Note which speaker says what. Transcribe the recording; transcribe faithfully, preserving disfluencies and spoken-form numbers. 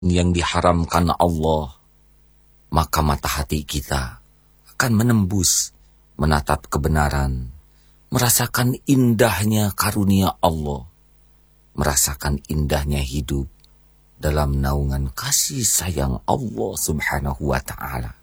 Speaker 1: yang diharamkan Allah, maka mata hati kita akan menembus, menatap kebenaran, merasakan indahnya karunia Allah, merasakan indahnya hidup dalam naungan kasih sayang Allah Subhanahu wa ta'ala.